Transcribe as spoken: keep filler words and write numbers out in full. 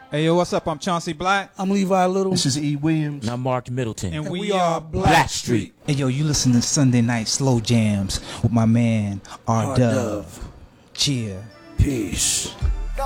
Hey, yo, what's up? I'm Chauncey Black. I'm Levi Little. This is E. Williams. And I'm Mark Middleton. And, And we, we are are Black, Black Street. Hey, yo, you listen to Sunday Night Slow Jams with my man, R Dove. R Dove. Cheer. Peace.